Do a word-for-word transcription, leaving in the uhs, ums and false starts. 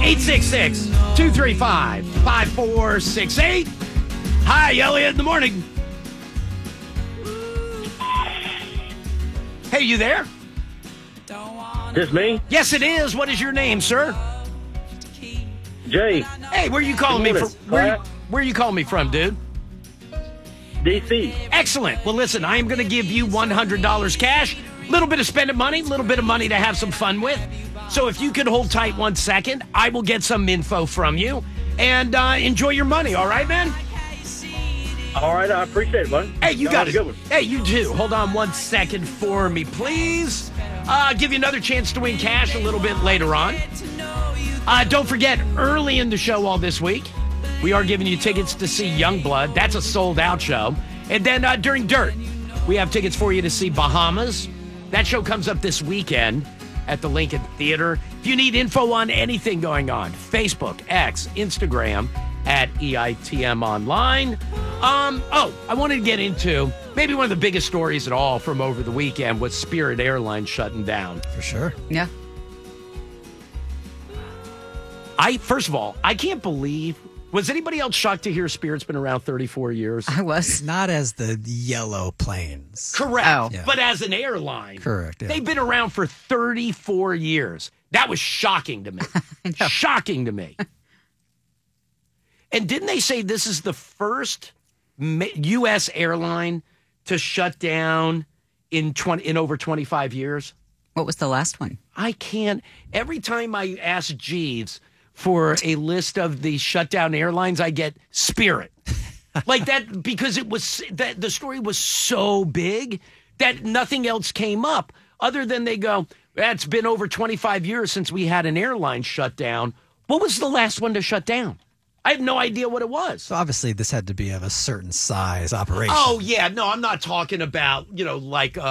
eight six six, two three five, five four six eight. Hi, Elliot in the morning. Hey, you there? Just me? Yes, it is. What is your name, sir? Jay. Hey, where are you calling me from? Where, where are you calling me from, dude? D C. Excellent. Well, listen, I am going to give you one hundred dollars cash. A little bit of spending money, a little bit of money to have some fun with. So if you could hold tight one second, I will get some info from you and uh, enjoy your money. All right, man? All right, I appreciate it, bud. Hey, you Y'all got have it. a good one. Hey, you too. Hold on one second for me, please. Uh, give you another chance to win cash a little bit later on. Uh, don't forget, early in the show all this week, we are giving you tickets to see Youngblood. That's a sold-out show. And then uh, during Dirt, we have tickets for you to see Bahamas. That show comes up this weekend at the Lincoln Theater. If you need info on anything going on, Facebook, X, Instagram, at E I T M Online. Um, oh, I wanted to get into maybe one of the biggest stories at all from over the weekend was Spirit Airlines shutting down. For sure. Yeah. I, first of all, I can't believe, was anybody else shocked to hear Spirit's been around thirty-four years? I was. Not as the yellow planes. Correct. Oh. Yeah. But as an airline, Correct, yeah. they've been around for thirty-four years. That was shocking to me. Shocking to me. And didn't they say this is the first U S airline to shut down in twenty in over twenty-five years? What was the last one? I can't. Every time I ask Jeeves for a list of the shutdown airlines, I get Spirit. Like that, because it was that the story was so big that nothing else came up other than they go, it's been over twenty-five years since we had an airline shut down. What was the last one to shut down? I have no idea what it was. So obviously this had to be of a certain size operation. Oh, yeah. No, I'm not talking about, you know, like... Uh,